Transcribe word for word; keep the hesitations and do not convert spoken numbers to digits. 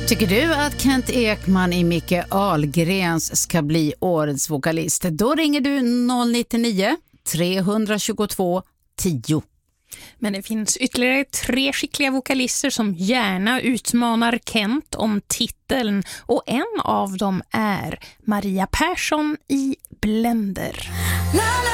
Tycker du att Kent Ekman i Micke Ahlgrens ska bli årets vokalist? Då ringer du noll nio nio, tre två tio. Men det finns ytterligare tre skickliga vokalister som gärna utmanar Kent om titeln, och en av dem är Maria Persson i Blender.